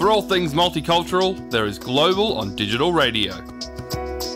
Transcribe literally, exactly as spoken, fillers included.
For all things multicultural, there is Global on Digital Radio.